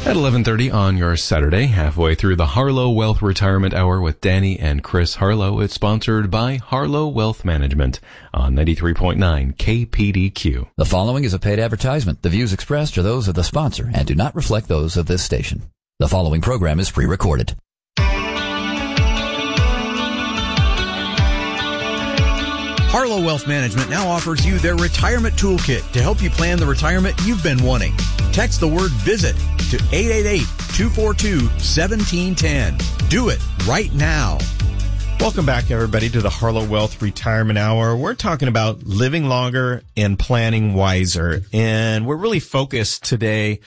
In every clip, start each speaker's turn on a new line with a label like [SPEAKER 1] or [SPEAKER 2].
[SPEAKER 1] At 11:30 on your Saturday, halfway through the Harlow Wealth Retirement Hour with Danny and Chris Harlow, it's sponsored by Harlow Wealth Management on 93.9 KPDQ.
[SPEAKER 2] The following is a paid advertisement. The views expressed are those of the sponsor and do not reflect those of this station. The following program is pre-recorded.
[SPEAKER 3] Harlow Wealth Management now offers you their retirement toolkit to help you plan the retirement you've been wanting. Text the word VISIT to 888-242-1710. Do it right now.
[SPEAKER 4] Welcome back, everybody, to the Harlow Wealth Retirement Hour. We're talking about living longer and planning wiser. And we're really focused today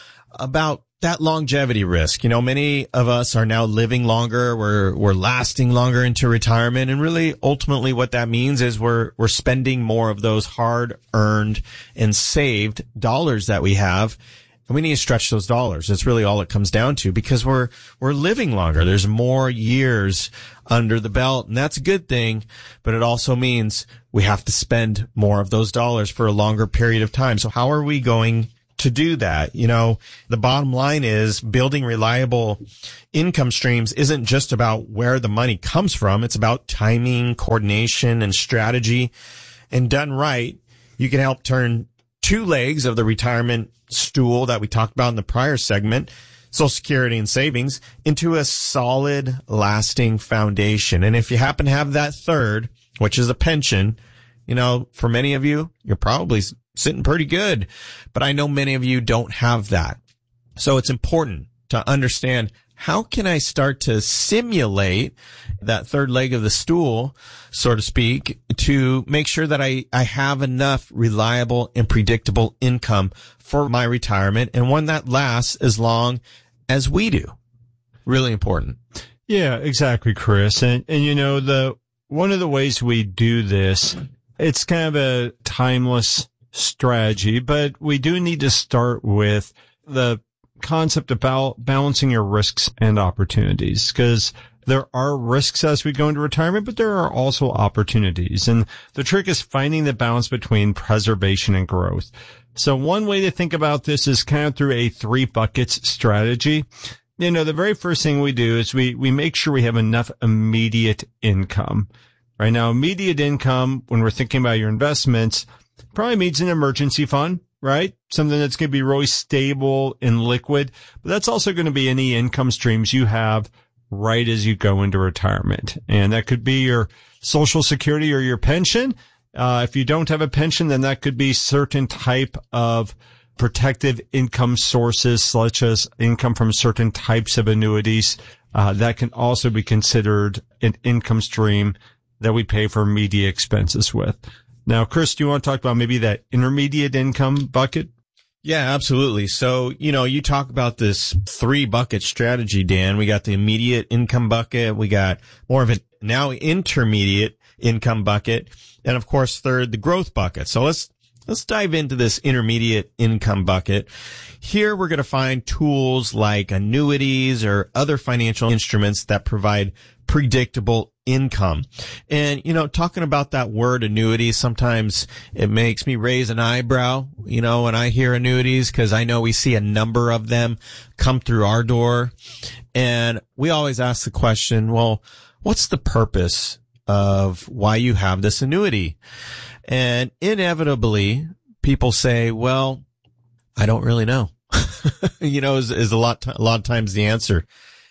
[SPEAKER 4] about that longevity risk. You know, many of us are now living longer. We're lasting longer into retirement. And really, ultimately, what that means is we're spending more of those hard earned and saved dollars that we have. And we need to stretch those dollars. That's really all it comes down to, because we're living longer. There's more years under the belt, and that's a good thing. But it also means we have to spend more of those dollars for a longer period of time. So how are we going to do that? You know, the bottom line is building reliable income streams isn't just about where the money comes from. It's about timing, coordination, and strategy. And done right, you can help turn two legs of the retirement stool that we talked about in the prior segment, Social Security and savings, into a solid, lasting foundation. And if you happen to have that third, which is a pension, you know, for many of you, you're probably sitting pretty good, but I know many of you don't have that. So it's important to understand, how can I start to simulate that third leg of the stool, so to speak, to make sure that I have enough reliable and predictable income for my retirement, and one that lasts as long as we do. Really important.
[SPEAKER 5] Yeah, exactly, Chris. And you know, one of the ways we do this, it's kind of a timeless strategy, but we do need to start with the concept about balancing your risks and opportunities, because there are risks as we go into retirement, but there are also opportunities. And the trick is finding the balance between preservation and growth. So one way to think about this is kind of through a 3 buckets strategy. You know, the very first thing we do is we make sure we have enough immediate income. Right now, immediate income, when we're thinking about your investments, probably means an emergency fund, right? Something that's going to be really stable and liquid, but that's also going to be any income streams you have right as you go into retirement. And that could be your Social Security or your pension. If you don't have a pension, then that could be certain type of protective income sources, such as income from certain types of annuities. That can also be considered an income stream that we pay for media expenses with. Now, Chris, do you want to talk about maybe that intermediate income bucket?
[SPEAKER 4] Yeah, absolutely. So, you know, you talk about this 3 bucket strategy, Dan. We got the immediate income bucket. We got more of a now intermediate income bucket. And of course, third, the growth bucket. So let's dive into this intermediate income bucket. Here we're going to find tools like annuities or other financial instruments that provide predictable income. And, you know, talking about that word annuity, sometimes it makes me raise an eyebrow, you know, when I hear annuities, because I know we see a number of them come through our door. And we always ask the question, well, what's the purpose of why you have this annuity? And inevitably, people say, well, I don't really know. You know, is a lot of times the answer.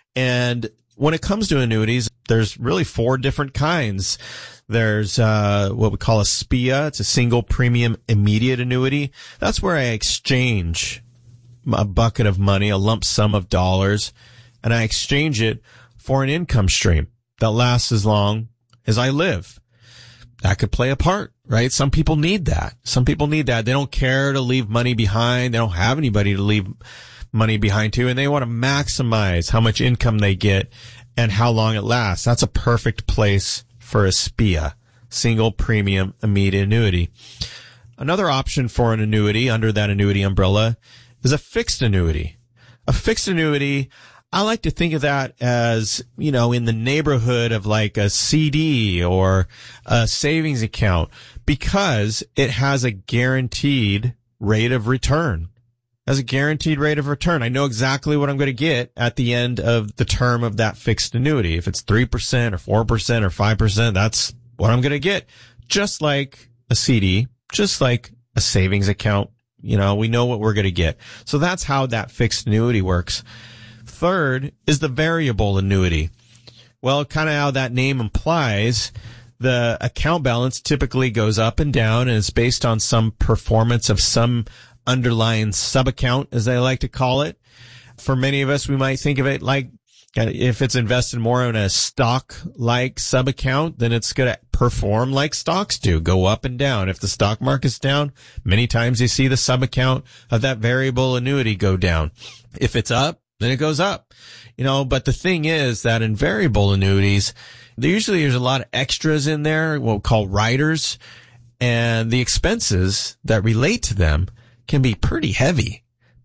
[SPEAKER 4] And when it comes to annuities, there's really 4 different kinds. There's what we call a SPIA. It's a single premium immediate annuity. That's where I exchange a bucket of money, a lump sum of dollars, and I exchange it for an income stream that lasts as long as I live. That could play a part, right? Some people need that. They don't care to leave money behind. They don't have anybody to leave money behind to, and they want to maximize how much income they get and how long it lasts. That's a perfect place for a SPIA, single premium immediate annuity. Another option for an annuity under that annuity umbrella is a fixed annuity. A fixed annuity, I like to think of that as, you know, in the neighborhood of like a CD or a savings account, because it has a guaranteed rate of return. as a guaranteed rate of return. I know exactly what I'm going to get at the end of the term of that fixed annuity. If it's 3% or 4% or 5%, that's what I'm going to get. Just like a CD, just like a savings account. We know what we're going to get. So that's how that fixed annuity works. Third is the variable annuity. Well, kind of how that name implies, the account balance typically goes up and down, and it's based on some performance of some underlying sub-account, as they like to call it. For many of us, we might think of it like if it's invested more in a stock-like sub-account, then it's going to perform like stocks do, go up and down. If the stock market's down, many times you see the sub-account of that variable annuity go down. If it's up, then it goes up. But the thing is that in variable annuities, there's a lot of extras in there, what we call riders, and the expenses that relate to them can be pretty heavy.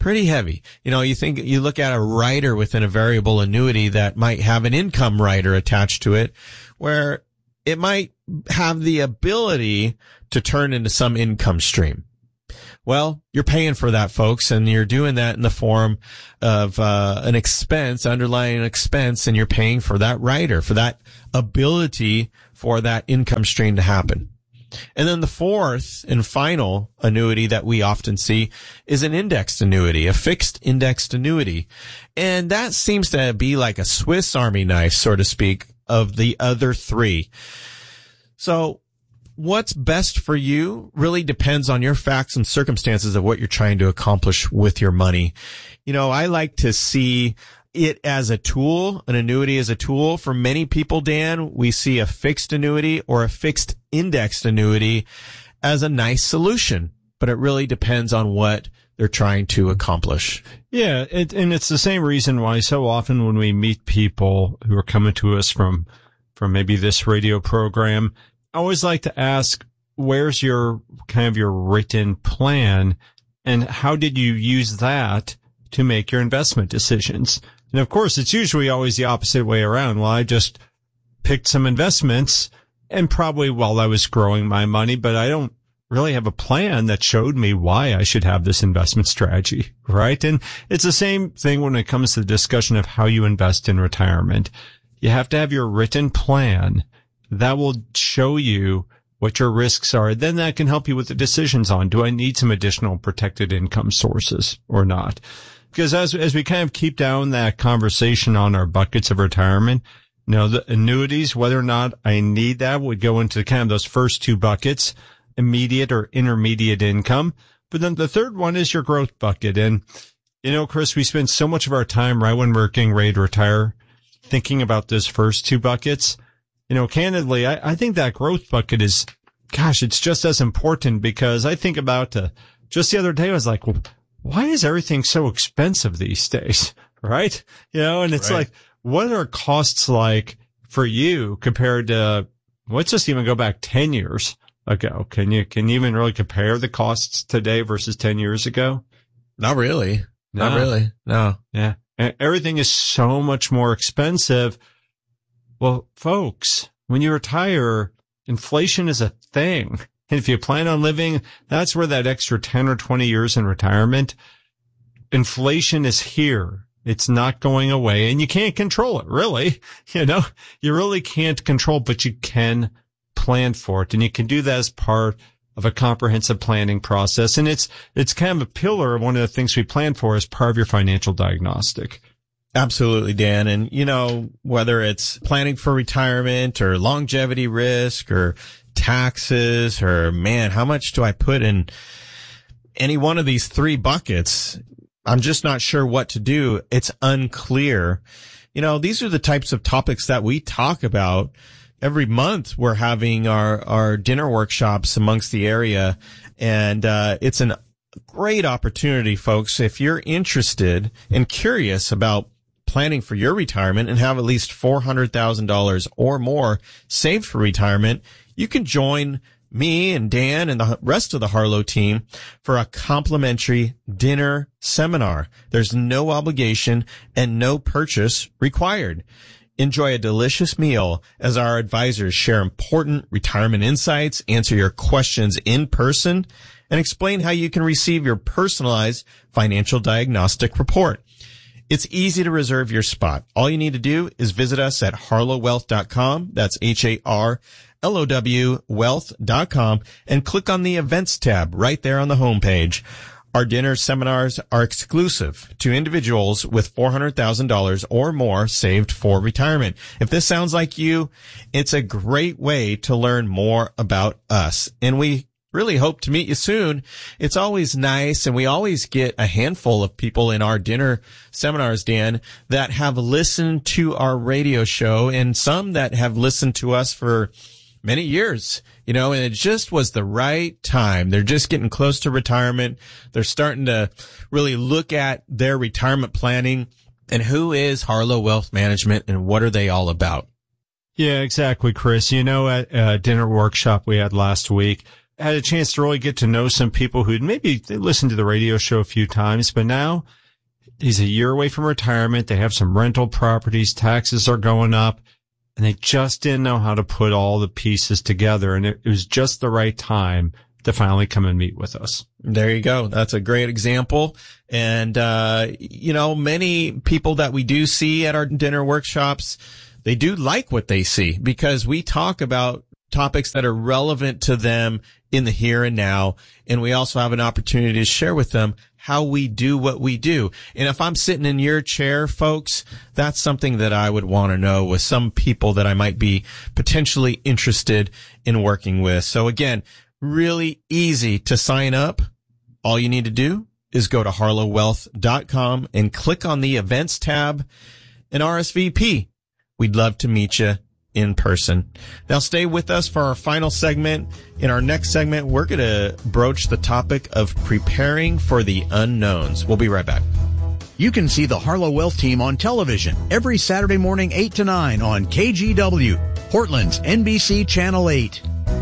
[SPEAKER 4] You look at a rider within a variable annuity that might have an income rider attached to it, where it might have the ability to turn into some income stream. Well, you're paying for that, folks, and you're doing that in the form of an expense, underlying expense, and you're paying for that rider, for that ability for that income stream to happen. And then the fourth and final annuity that we often see is an indexed annuity, a fixed indexed annuity. And that seems to be like a Swiss Army knife, so to speak, of the other three. So what's best for you really depends on your facts and circumstances of what you're trying to accomplish with your money. I like to see it as a tool, an annuity as a tool. For many people, Dan, we see a fixed annuity or a fixed indexed annuity as a nice solution, but it really depends on what they're trying to accomplish.
[SPEAKER 5] Yeah. And it's the same reason why so often when we meet people who are coming to us from maybe this radio program, I always like to ask, where's your written plan and how did you use that to make your investment decisions? And of course, it's usually always the opposite way around. Well, I just picked some investments and probably while I was growing my money, but I don't really have a plan that showed me why I should have this investment strategy, right? And it's the same thing when it comes to the discussion of how you invest in retirement. You have to have your written plan that will show you what your risks are. Then that can help you with the decisions on, do I need some additional protected income sources or not? Because as we kind of keep down that conversation on our buckets of retirement, the annuities, whether or not I need that, would go into kind of those first two buckets, immediate or intermediate income. But then the third one is your growth bucket. And, Chris, we spend so much of our time right when we're getting ready to retire thinking about those first two buckets. Candidly, I think that growth bucket is, it's just as important because I think about just the other day, I was like, well, why is everything so expensive these days? Right? And it's right. Like, what are costs like for you compared to, let's just even go back 10 years ago. Can you even really compare the costs today versus 10 years ago?
[SPEAKER 4] Not really.
[SPEAKER 5] No.
[SPEAKER 4] Not really. No.
[SPEAKER 5] Yeah. Everything is so much more expensive. Well, folks, when you retire, inflation is a thing. And if you plan on living, that's where that extra 10 or 20 years in retirement, inflation is here. It's not going away and you can't control it, really. You really can't control, but you can plan for it. And you can do that as part of a comprehensive planning process. And it's kind of a pillar of one of the things we plan for as part of your financial diagnostic.
[SPEAKER 4] Absolutely, Dan. And, whether it's planning for retirement or longevity risk or taxes or, how much do I put in any one of these three buckets? I'm just not sure what to do. It's unclear. These are the types of topics that we talk about. Every month we're having our dinner workshops amongst the area. And, it's a great opportunity, folks. If you're interested and curious about planning for your retirement and have at least $400,000 or more saved for retirement, you can join me and Dan and the rest of the Harlow team for a complimentary dinner seminar. There's no obligation and no purchase required. Enjoy a delicious meal as our advisors share important retirement insights, answer your questions in person, and explain how you can receive your personalized financial diagnostic report. It's easy to reserve your spot. All you need to do is visit us at harlowwealth.com. That's HARLOW wealth.com, and click on the events tab right there on the homepage. Our dinner seminars are exclusive to individuals with $400,000 or more saved for retirement. If this sounds like you, it's a great way to learn more about us. And we really hope to meet you soon. It's always nice, and we always get a handful of people in our dinner seminars, Dan, that have listened to our radio show, and some that have listened to us for many years, and it just was the right time. They're just getting close to retirement. They're starting to really look at their retirement planning and who is Harlow Wealth Management and what are they all about?
[SPEAKER 5] Yeah, exactly, Chris. At a dinner workshop we had last week, I had a chance to really get to know some people who'd maybe listened to the radio show a few times, but now he's a year away from retirement. They have some rental properties. Taxes are going up. And they just didn't know how to put all the pieces together. And it was just the right time to finally come and meet with us.
[SPEAKER 4] There you go. That's a great example. And, many people that we do see at our dinner workshops, they do like what they see because we talk about topics that are relevant to them in the here and now. And we also have an opportunity to share with them how we do what we do. And if I'm sitting in your chair, folks, that's something that I would want to know with some people that I might be potentially interested in working with. So again, really easy to sign up. All you need to do is go to harlowwealth.com and click on the events tab and RSVP. We'd love to meet you in person. Now stay with us for our final segment. In our next segment, we're going to broach the topic of preparing for the unknowns. We'll be right back.
[SPEAKER 3] You can see the Harlow Wealth team on television every Saturday morning 8 to 9 on KGW, Portland's NBC Channel 8.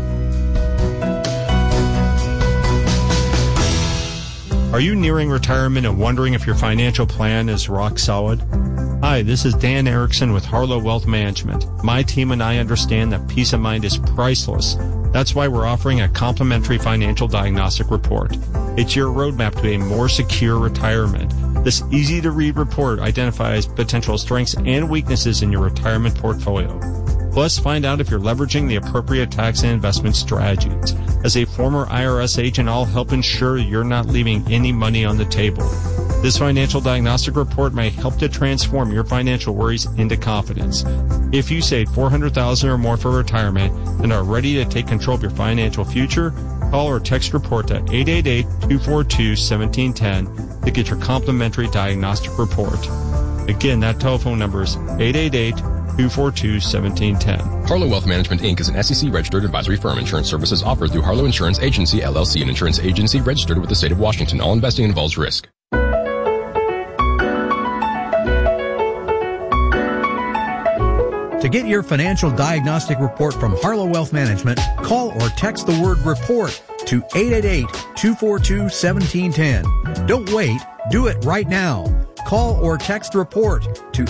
[SPEAKER 5] Are you nearing retirement and wondering if your financial plan is rock solid? Hi, this is Dan Erickson with Harlow Wealth Management. My team and I understand that peace of mind is priceless. That's why we're offering a complimentary financial diagnostic report. It's your roadmap to a more secure retirement. This easy-to-read report identifies potential strengths and weaknesses in your retirement portfolio. Plus, find out if you're leveraging the appropriate tax and investment strategies. As a former IRS agent, I'll help ensure you're not leaving any money on the table. This financial diagnostic report may help to transform your financial worries into confidence. If you save $400,000 or more for retirement and are ready to take control of your financial future, call or text report to 888-242-1710 to get your complimentary diagnostic report. Again, that telephone number is 888-242-1710.
[SPEAKER 6] Harlow Wealth Management, Inc. is an SEC-registered advisory firm. Insurance services offered through Harlow Insurance Agency, LLC, an insurance agency registered with the state of Washington. All investing involves risk.
[SPEAKER 3] To get your financial diagnostic report from Harlow Wealth Management, call or text the word REPORT to 888-242-1710. Don't wait. Do it right now. Call or text REPORT to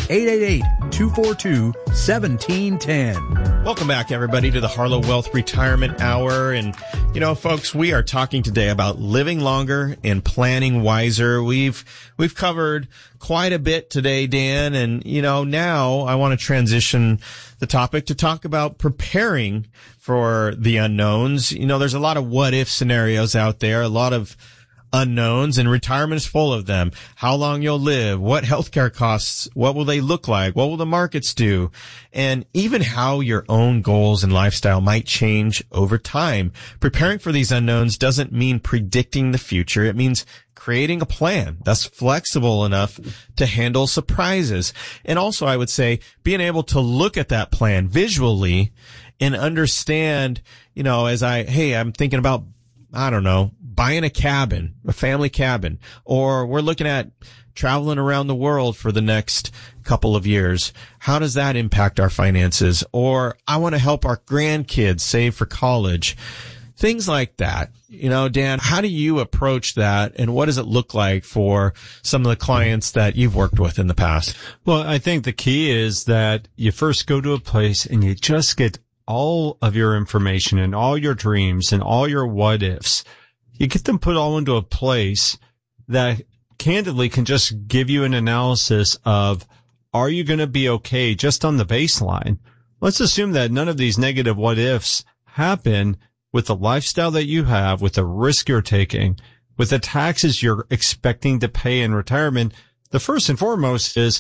[SPEAKER 3] 888-242-1710.
[SPEAKER 4] Welcome back, everybody, to the Harlow Wealth Retirement Hour. And, folks, we are talking today about living longer and planning wiser. We've covered quite a bit today, Dan. And, now I want to transition the topic to talk about preparing for the unknowns. There's a lot of what if scenarios out there, a lot of unknowns, and retirement is full of them. How long you'll live, what healthcare costs, what will they look like, what will the markets do, and even how your own goals and lifestyle might change over time. Preparing for these unknowns doesn't mean predicting the future. It means creating a plan that's flexible enough to handle surprises. And also, I would say, being able to look at that plan visually and understand, I'm thinking about, buying a cabin, a family cabin, or we're looking at traveling around the world for the next couple of years. How does that impact our finances? Or I want to help our grandkids save for college. Things like that. Dan, how do you approach that, and what does it look like for some of the clients that you've worked with in the past?
[SPEAKER 5] Well, I think the key is that you first go to a place and you just get all of your information and all your dreams and all your what ifs. you get them put all into a place that candidly can just give you an analysis of, are you going to be okay just on the baseline? Let's assume that none of these negative what ifs happen with the lifestyle that you have, with the risk you're taking, with the taxes you're expecting to pay in retirement. The first and foremost is,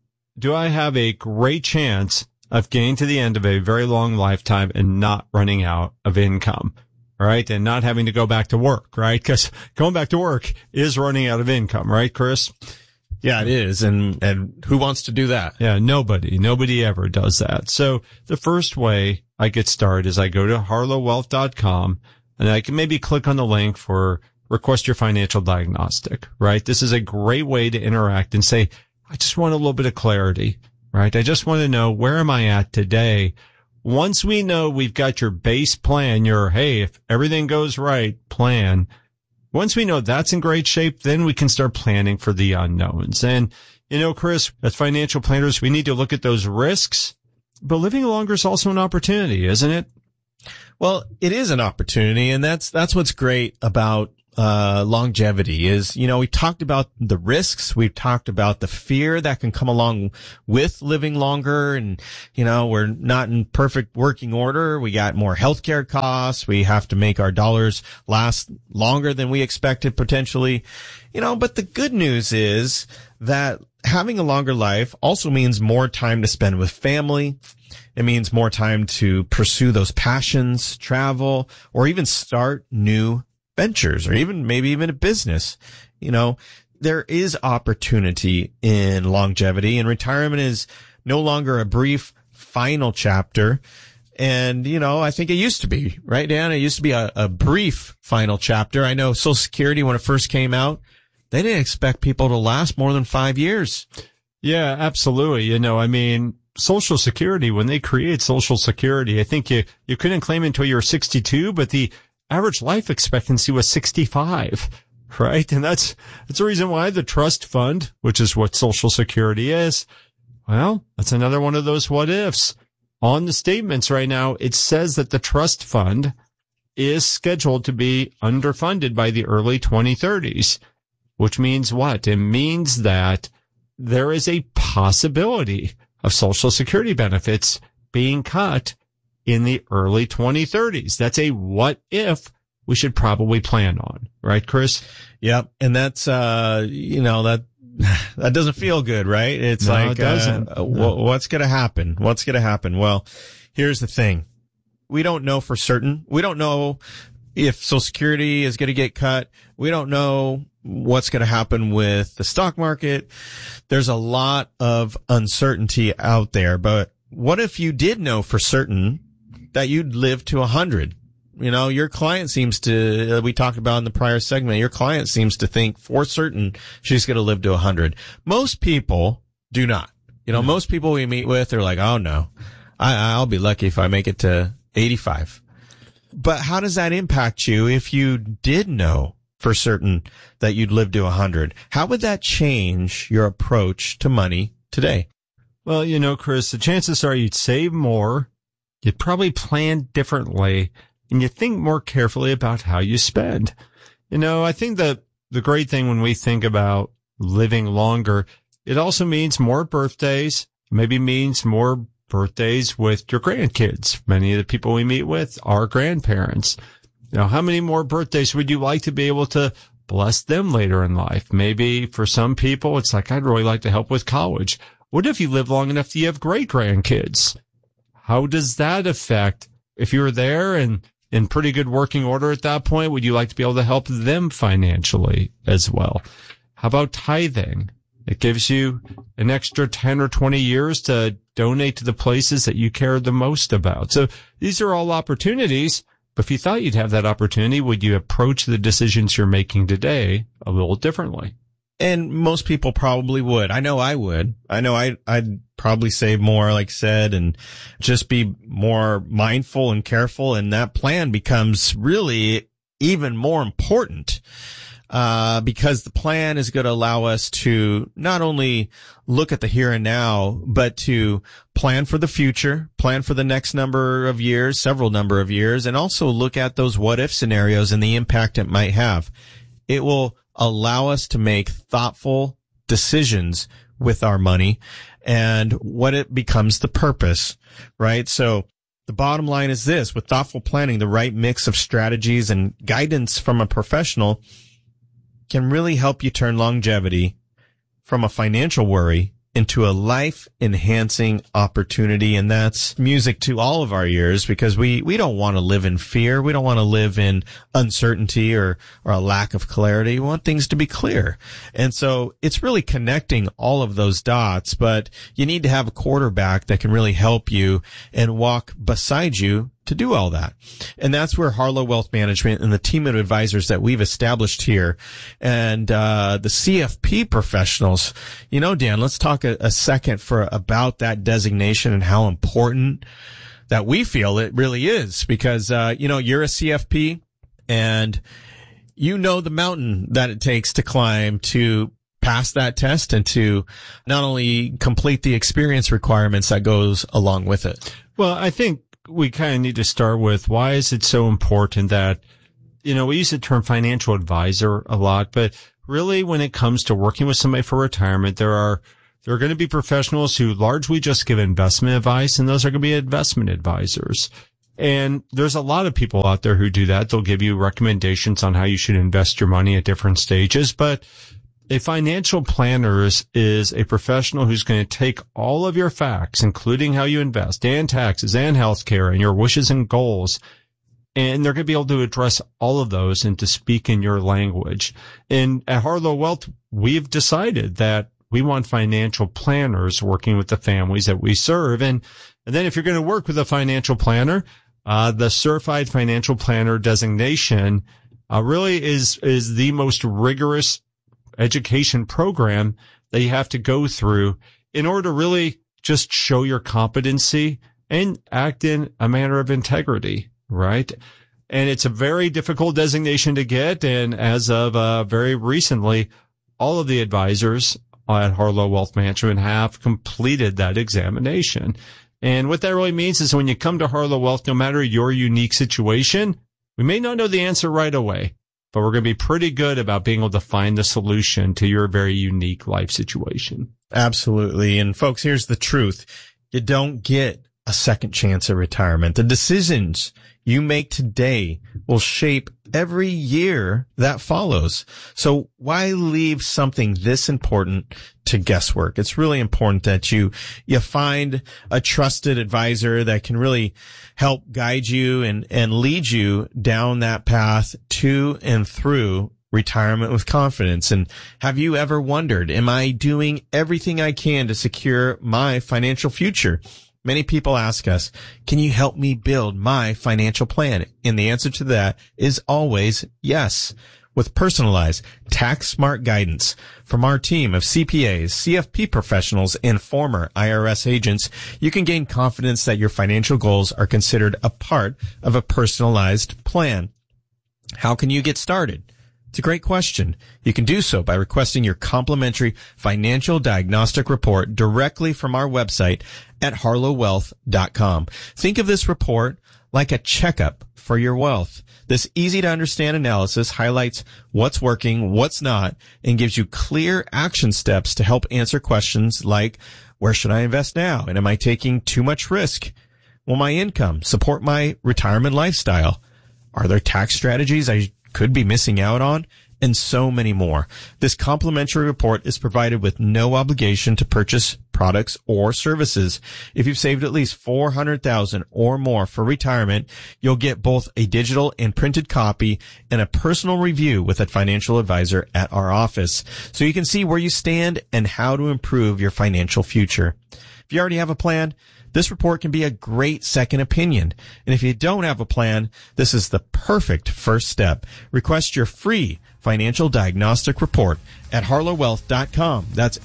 [SPEAKER 5] do I have a great chance of getting to the end of a very long lifetime and not running out of income, right? And not having to go back to work, right? Because going back to work is running out of income, right, Chris?
[SPEAKER 4] Yeah, it is. And who wants to do that?
[SPEAKER 5] Yeah, nobody ever does that. So the first way I get started is I go to harlowwealth.com and I can maybe click on the link for request your financial diagnostic, right? This is a great way to interact and say, I just want a little bit of clarity, right? I just want to know, where am I at today? Once we know we've got your base plan, your, hey, if everything goes right plan, once we know that's in great shape, then we can start planning for the unknowns. And, you know, Chris, as financial planners, we need to look at those risks, but living longer is also an opportunity, isn't it?
[SPEAKER 4] Well, it is an opportunity, and that's what's great about longevity is, you know, we talked about the risks. We've talked about the fear that can come along with living longer. And, you know, we're not in perfect working order. We got more healthcare costs. We have to make our dollars last longer than we expected potentially, you know, but the good news is that having a longer life also means more time to spend with family. It means more time to pursue those passions, travel, or even start new ventures, or maybe even a business. You know, there is opportunity in longevity, and retirement is no longer a brief final chapter. And, you know, I think it used to be, right, Dan? It used to be a brief final chapter. I know Social Security, when it first came out, they didn't expect people to last more than 5 years.
[SPEAKER 5] Yeah, absolutely. You know, I mean, Social Security, when they created Social Security, I think you couldn't claim until you were 62, but the average life expectancy was 65, right? And that's the reason why the trust fund, which is what Social Security is, well, that's another one of those what ifs. On the statements right now, it says that the trust fund is scheduled to be underfunded by the early 2030s, which means what? It means that there is a possibility of Social Security benefits being cut in the early 2030s. That's a what if we should probably plan on, right, Chris?
[SPEAKER 4] Yep. And that's, you know, that doesn't feel good, right? It's
[SPEAKER 5] no,
[SPEAKER 4] like,
[SPEAKER 5] it doesn't.
[SPEAKER 4] What's going to happen? What's going to happen? Well, here's the thing. We don't know for certain. We don't know if Social Security is going to get cut. We don't know what's going to happen with the stock market. There's a lot of uncertainty out there, but what if you did know for certain that you'd live to 100? You know, your client seems to, we talked about in the prior segment, your client seems to think for certain she's going to live to 100. Most people do not. You know, most people we meet with are like, oh no, I'll be lucky if I make it to 85. But how does that impact you if you did know for certain that you'd live to 100? How would that change your approach to money today?
[SPEAKER 5] Well, you know, Chris, the chances are you'd save more, you'd probably plan differently, and you think more carefully about how you spend. You know, I think that the great thing when we think about living longer, it also means more birthdays, maybe means more birthdays with your grandkids. Many of the people we meet with are grandparents. You know, how many more birthdays would you like to be able to bless them later in life? Maybe for some people, it's like, I'd really like to help with college. What if you live long enough that you have great grandkids? How does that affect, if you were there and in pretty good working order at that point, would you like to be able to help them financially as well? How about tithing? It gives you an extra 10 or 20 years to donate to the places that you care the most about. So these are all opportunities. But if you thought you'd have that opportunity, would you approach the decisions you're making today a little differently?
[SPEAKER 4] And most people probably would. I know I would. I know I'd probably save more, like I said, and just be more mindful and careful. And that plan becomes really even more important. because the plan is going to allow us to not only look at the here and now, but to plan for the future, plan for the next number of years, several number of years, and also look at those what if scenarios and the impact it might have. It will allow us to make thoughtful decisions with our money and what it becomes the purpose, right? So the bottom line is this: with thoughtful planning, the right mix of strategies and guidance from a professional can really help you turn longevity from a financial worry into a life-enhancing opportunity. And that's music to all of our ears, because we don't want to live in fear. We don't want to live in uncertainty or a lack of clarity. We want things to be clear. And so it's really connecting all of those dots, but you need to have a quarterback that can really help you and walk beside you to do all that. And that's where Harlow Wealth Management and the team of advisors that we've established here and the CFP professionals, Dan, let's talk a second about that designation and how important that we feel it really is, because you're a CFP and the mountain that it takes to climb to pass that test and to not only complete the experience requirements that goes along with it.
[SPEAKER 5] Well, I think we kind of need to start with, why is it so important that, we use the term financial advisor a lot, but really when it comes to working with somebody for retirement, there are going to be professionals who largely just give investment advice, and those are going to be investment advisors. And there's a lot of people out there who do that. They'll give you recommendations on how you should invest your money at different stages, but a financial planner is a professional who's going to take all of your facts, including how you invest and taxes and healthcare and your wishes and goals, and they're going to be able to address all of those and to speak in your language. And at Harlow Wealth, we've decided that we want financial planners working with the families that we serve. And then if you're going to work with a financial planner, the Certified Financial Planner designation really is the most rigorous education program that you have to go through in order to really just show your competency and act in a manner of integrity, right? And it's a very difficult designation to get. And as of very recently, all of the advisors at Harlow Wealth Management have completed that examination. And what that really means is when you come to Harlow Wealth, no matter your unique situation, we may not know the answer right away, but we're going to be pretty good about being able to find the solution to your very unique life situation.
[SPEAKER 4] Absolutely. And folks, here's the truth. You don't get a second chance at retirement. The decisions you make today will shape every year that follows. So why leave something this important to guesswork? It's really important that you find a trusted advisor that can really help guide you and lead you down that path to and through retirement with confidence. And have you ever wondered, am I doing everything I can to secure my financial future? Many people ask us, can you help me build my financial plan? And the answer to that is always yes. With personalized, tax-smart guidance from our team of CPAs, CFP professionals, and former IRS agents, you can gain confidence that your financial goals are considered a part of a personalized plan. How can you get started? It's a great question. You can do so by requesting your complimentary financial diagnostic report directly from our website at harlowwealth.com. Think of this report like a checkup for your wealth. This easy-to-understand analysis highlights what's working, what's not, and gives you clear action steps to help answer questions like, where should I invest now? And am I taking too much risk? Will my income support my retirement lifestyle? Are there tax strategies I could be missing out on? And so many more. This complimentary report is provided with no obligation to purchase products or services. If you've saved at least $400,000 or more for retirement, you'll get both a digital and printed copy and a personal review with a financial advisor at our office, so you can see where you stand and how to improve your financial future. If you already have a plan, this report can be a great second opinion. And if you don't have a plan, this is the perfect first step. Request your free financial diagnostic report at harlowwealth.com. That's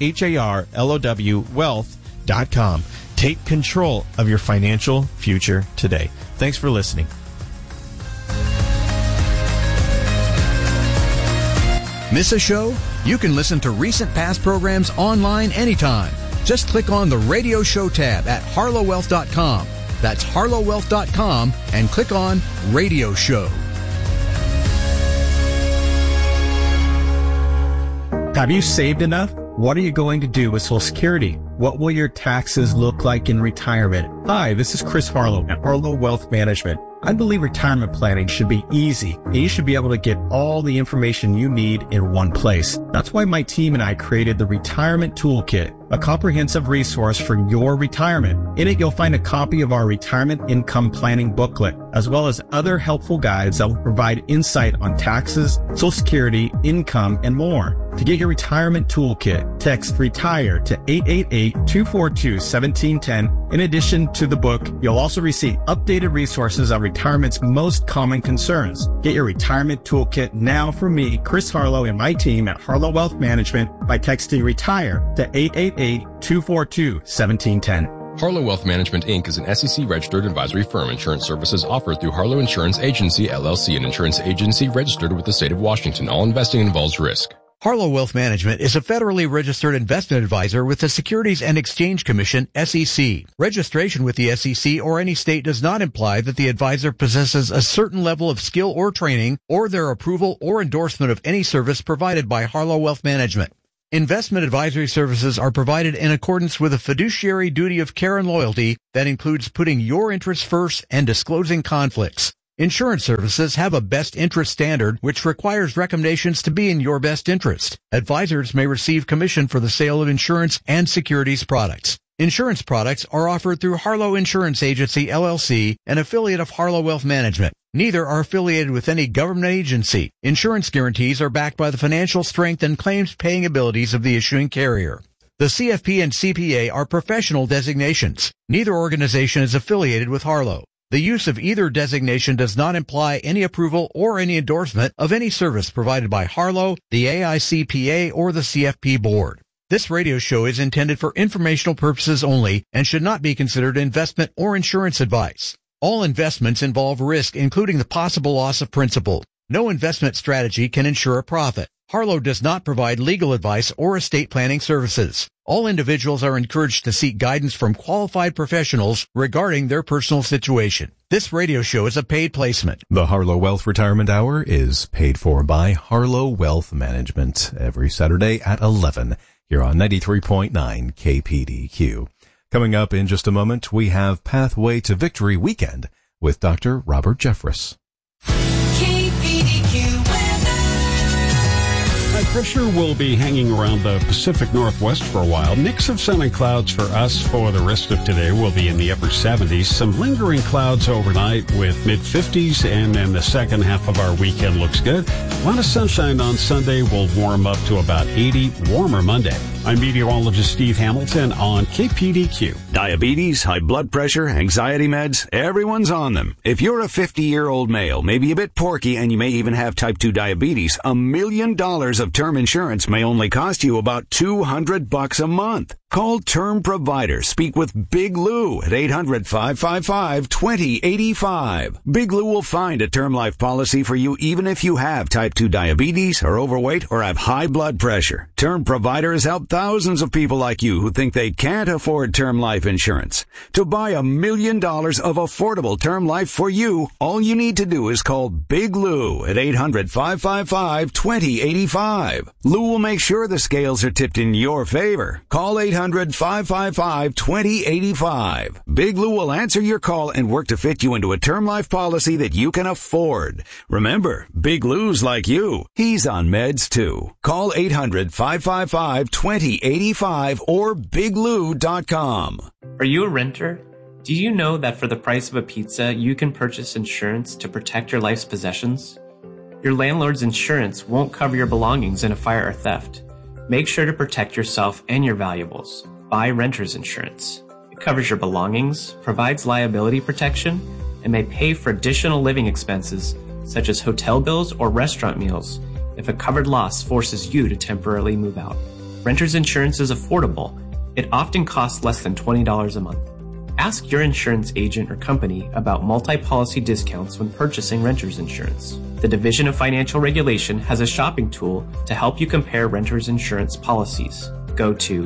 [SPEAKER 4] HARLOW wealth.com. Take control of your financial future today. Thanks for listening.
[SPEAKER 3] Miss a show? You can listen to recent past programs online anytime. Just click on the Radio Show tab at harlowwealth.com. That's harlowwealth.com and click on Radio Show.
[SPEAKER 7] Have you saved enough? What are you going to do with Social Security? What will your taxes look like in retirement? Hi, this is Chris Harlow at Harlow Wealth Management. I believe retirement planning should be easy, and you should be able to get all the information you need in one place. That's why my team and I created the Retirement Toolkit, a comprehensive resource for your retirement. In it, you'll find a copy of our retirement income planning booklet, as well as other helpful guides that will provide insight on taxes, Social Security, income, and more. To get your retirement toolkit, text RETIRE to 888-242-1710. In addition to the book, you'll also receive updated resources on retirement's most common concerns. Get your retirement toolkit now from me, Chris Harlow, and my team at Harlow Wealth Management by texting RETIRE to 888-242-1710.
[SPEAKER 6] Harlow Wealth Management, Inc. is an SEC-registered advisory firm. Insurance services offered through Harlow Insurance Agency, LLC, an insurance agency registered with the state of Washington. All investing involves risk.
[SPEAKER 3] Harlow Wealth Management is a federally registered investment advisor with the Securities and Exchange Commission, SEC. Registration with the SEC or any state does not imply that the advisor possesses a certain level of skill or training or their approval or endorsement of any service provided by Harlow Wealth Management. Investment advisory services are provided in accordance with a fiduciary duty of care and loyalty that includes putting your interests first and disclosing conflicts. Insurance services have a best interest standard which requires recommendations to be in your best interest. Advisors may receive commission for the sale of insurance and securities products. Insurance products are offered through Harlow Insurance Agency, LLC, an affiliate of Harlow Wealth Management. Neither are affiliated with any government agency. Insurance guarantees are backed by the financial strength and claims-paying abilities of the issuing carrier. The CFP and CPA are professional designations. Neither organization is affiliated with Harlow. The use of either designation does not imply any approval or any endorsement of any service provided by Harlow, the AICPA, or the CFP board. This radio show is intended for informational purposes only and should not be considered investment or insurance advice. All investments involve risk, including the possible loss of principal. No investment strategy can ensure a profit. Harlow does not provide legal advice or estate planning services. All individuals are encouraged to seek guidance from qualified professionals regarding their personal situation. This radio show is a paid placement.
[SPEAKER 1] The Harlow Wealth Retirement Hour is paid for by Harlow Wealth Management every Saturday at 11 here on 93.9 KPDQ. Coming up in just a moment, we have Pathway to Victory Weekend with Dr. Robert Jeffress.
[SPEAKER 8] High pressure will be hanging around the Pacific Northwest for a while. Mix of sun and clouds for us for the rest of today will be in the upper 70s. Some lingering clouds overnight with mid-50s, and then the second half of our weekend looks good. A lot of sunshine on Sunday will warm up to about 80, warmer Monday. I'm meteorologist Steve Hamilton on KPDQ.
[SPEAKER 9] Diabetes, high blood pressure, anxiety meds, everyone's on them. If you're a 50-year-old male, maybe a bit porky, and you may even have type 2 diabetes, $1 million of term insurance may only cost you about $200 a month. Call Term Provider. Speak with Big Lou at 800-555-2085. Big Lou will find a term life policy for you even if you have type 2 diabetes, are overweight, or have high blood pressure. Term Provider has helped thousands of people like you who think they can't afford term life insurance. To buy $1 million of affordable term life for you, all you need to do is call Big Lou at 800-555-2085. Lou will make sure the scales are tipped in your favor. Call 800-555-2085. Big Lou will answer your call and work to fit you into a term life policy that you can afford. Remember, Big Lou's like you. He's on meds too. Call 800-555-2085 or biglou.com.
[SPEAKER 10] Are you a renter? Do you know that for the price of a pizza, you can purchase insurance to protect your life's possessions? Your landlord's insurance won't cover your belongings in a fire or theft. Make sure to protect yourself and your valuables. Buy renter's insurance. It covers your belongings, provides liability protection, and may pay for additional living expenses such as hotel bills or restaurant meals if a covered loss forces you to temporarily move out. Renter's insurance is affordable. It often costs less than $20 a month. Ask your insurance agent or company about multi-policy discounts when purchasing renter's insurance. The Division of Financial Regulation has a shopping tool to help you compare renter's insurance policies. Go to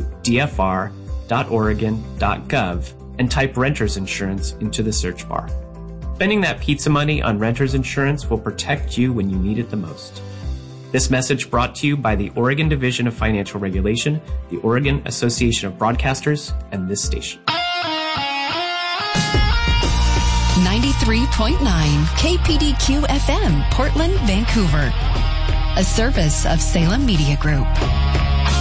[SPEAKER 10] dfr.oregon.gov and type renter's insurance into the search bar. Spending that pizza money on renter's insurance will protect you when you need it the most. This message brought to you by the Oregon Division of Financial Regulation, the Oregon Association of Broadcasters, and this station.
[SPEAKER 11] 93.9 KPDQ FM, Portland, Vancouver. A service of Salem Media Group.